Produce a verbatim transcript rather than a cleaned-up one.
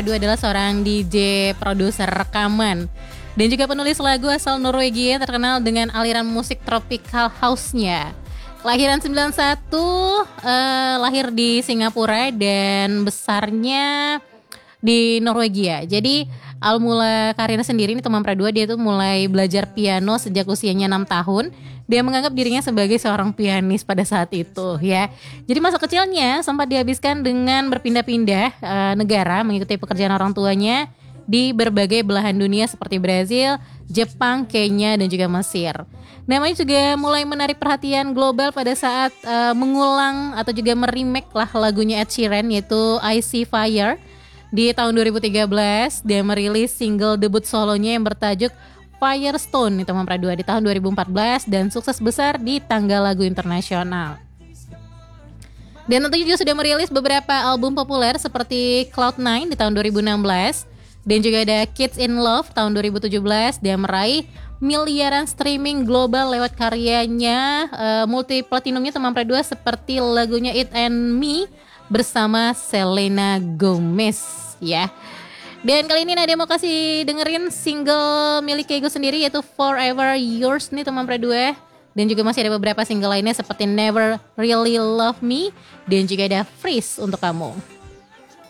Dia adalah seorang D J, produser rekaman, dan juga penulis lagu asal Norwegia terkenal dengan aliran musik tropical house-nya. Kelahiran sembilan puluh satu, eh, lahir di Singapura dan besarnya di Norwegia. Jadi awal mula karirnya sendiri ini Tomang Pradua, dia tuh mulai belajar piano sejak usianya enam tahun. Dia menganggap dirinya sebagai seorang pianis pada saat itu ya. Jadi masa kecilnya sempat dihabiskan dengan berpindah-pindah uh, negara mengikuti pekerjaan orang tuanya di berbagai belahan dunia seperti Brazil, Jepang, Kenya, dan juga Mesir. Namanya juga mulai menarik perhatian global pada saat uh, mengulang atau juga meremake lah lagunya Ed Sheeran, yaitu I See Fire. Di tahun dua ribu tiga belas dia merilis single debut solonya yang bertajuk Firestone itu Tomang Pradua di tahun dua ribu empat belas dan sukses besar di tangga lagu internasional. Dan tentunya juga sudah merilis beberapa album populer seperti Cloud Nine di tahun dua ribu enam belas dan juga ada Kids in Love tahun dua ribu tujuh belas. Dia meraih miliaran streaming global lewat karyanya uh, multi platinumnya Tomang Pradua seperti lagunya It and Me bersama Selena Gomez ya. Dan kali ini Nadia mau kasih dengerin single milik Keigo sendiri yaitu Forever Yours nih Tomang Pradua. Dan juga masih ada beberapa single lainnya seperti Never Really Love Me dan juga ada Freeze untuk kamu.